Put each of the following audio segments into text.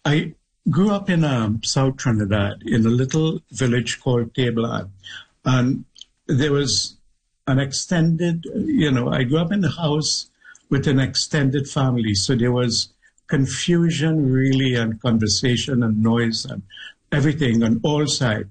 I grew up in South Trinidad in a little village called Tablan. And there was an extended, I grew up in a house with an extended family. So there was confusion really and conversation and noise and everything on all sides.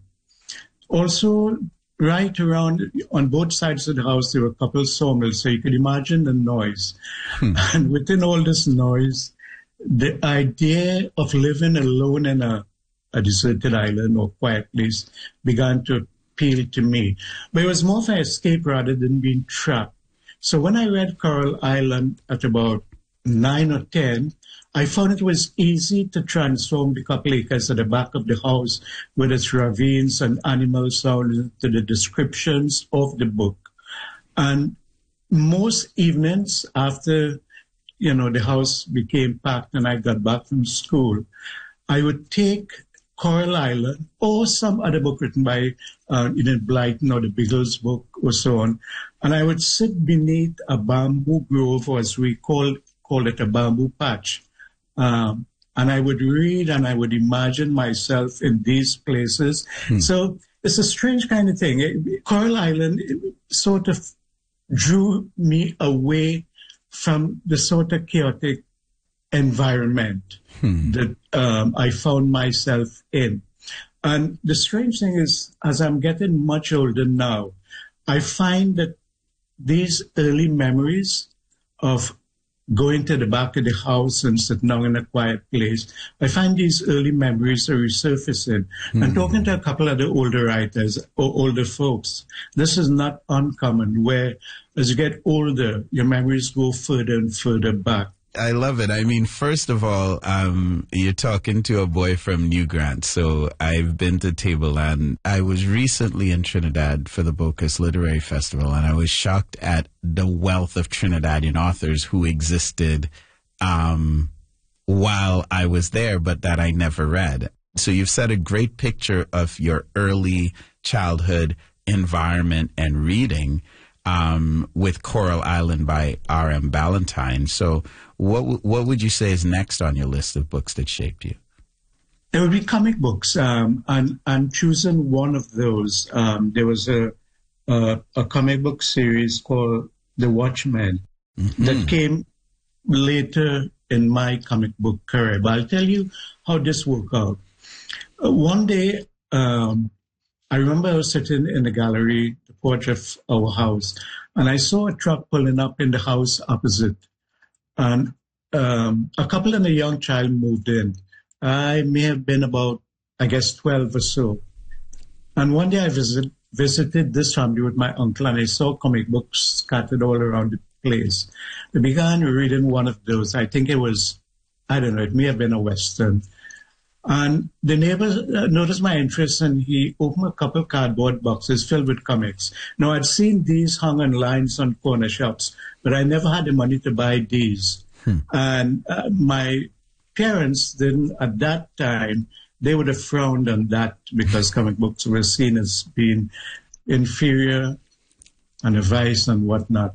Also, right around on both sides of the house, there were a couple of sawmills. So you could imagine the noise. And within all this noise, the idea of living alone in a deserted island or quiet place began to appeal to me. But it was more of an escape rather than being trapped. So when I read Coral Island at about 9 or 10, I found it was easy to transform the couple acres at the back of the house with its ravines and animal sounds into the descriptions of the book. And most evenings after, the house became packed and I got back from school, I would take Coral Island or some other book written by Enid Blyton or the Biggles book or so on, and I would sit beneath a bamboo grove, or as we call it, a bamboo patch. And I would read and I would imagine myself in these places. So it's a strange kind of thing. Coral Island sort of drew me away from the sort of chaotic environment that I found myself in. And the strange thing is, as I'm getting much older now, I find that these early memories of going to the back of the house and sitting down in a quiet place, I find these early memories are resurfacing. And talking to a couple of the older writers or older folks, this is not uncommon, where as you get older, your memories go further and further back. I love it. I mean, first of all, you're talking to a boy from New Grant, so I've been to Tableland. I was recently in Trinidad for the Bocas Literary Festival, and I was shocked at the wealth of Trinidadian authors who existed while I was there, but that I never read. So you've set a great picture of your early childhood environment and reading with Coral Island by R.M. Ballantyne. So what would you say is next on your list of books that shaped you? There would be comic books, and choosing one of those. There was a comic book series called The Watchmen that came later in my comic book career. But I'll tell you how this worked out. One day, I remember I was sitting in the gallery, the porch of our house, and I saw a truck pulling up in the house opposite. And a couple and a young child moved in. I may have been about, 12 or so. And one day I visited this family with my uncle, and I saw comic books scattered all around the place. I began reading one of those. I think it was, it may have been a Western. And the neighbor noticed my interest, and he opened a couple cardboard boxes filled with comics. Now, I'd seen these hung on lines on corner shops, but I never had the money to buy these. And my parents didn't, at that time, they would have frowned on that because comic books were seen as being inferior and a vice and whatnot.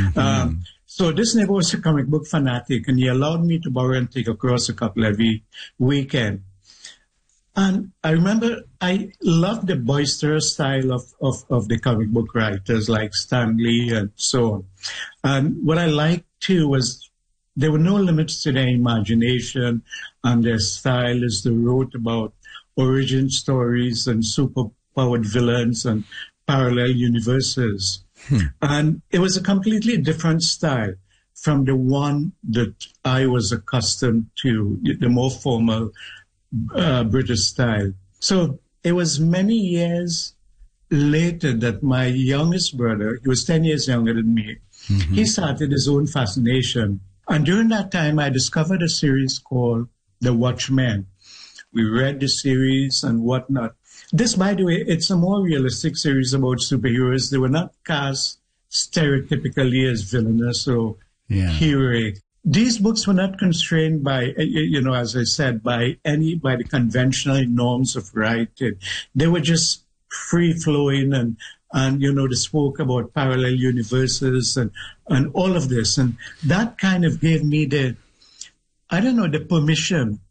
So this neighbor was a comic book fanatic, and he allowed me to borrow and take across a couple every weekend. And I remember I loved the boisterous style of the comic book writers like Stan Lee and so on. And what I liked too was there were no limits to their imagination and their style as they wrote about origin stories and superpowered villains and parallel universes. And it was a completely different style from the one that I was accustomed to, the more formal British style. So it was many years later that my youngest brother, he was 10 years younger than me, he started his own fascination. And during that time, I discovered a series called The Watchmen. We read the series and whatnot. This, by the way, it's a more realistic series about superheroes. They were not cast stereotypically as villainous or heroic. These books were not constrained by, as I said, by the conventional norms of writing. They were just free-flowing and they spoke about parallel universes and all of this. And that kind of gave me the permission